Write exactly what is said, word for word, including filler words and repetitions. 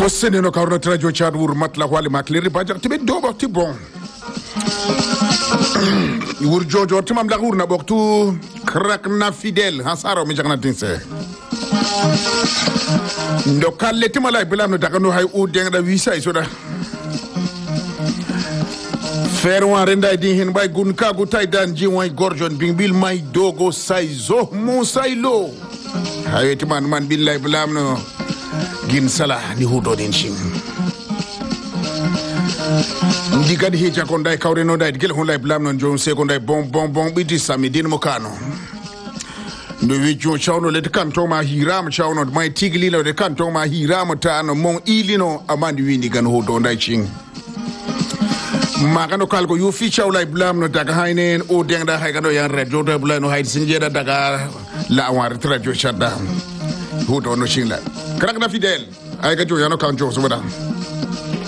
to sene no kawno trajo chad wur matla wali makleri bajar tibe dobo ti bon wur jojo timam la wur na boktu krak na fidèle hasaro mi jagna tinse ndo kalle timala bilam no daga no hay u dengda wisa isoda fer wan renda di hin bay gun kagu tay dan ji way gorjon bingbil may dogo sayzo mo saylo hayeti man man billahi bilam no gin sala ni hudo din shin ndi gadi heja kon day kawre no day gel hon lay bilam non jon se kon day bon bon bon biti samidin mo kano ndo wijo chawno le kanto ma hiram chawno may tigli no de kanto ma hiram ta no mon ilino amandi windi gan hudo day shin magano kalgo yu fi chawlay blam no daga haynen o dengda hay gado yan radio do blam no hay sinjeda daga la war radio shadda hudo no shingla krak na fidèle ay ga jo yano kanjo so bada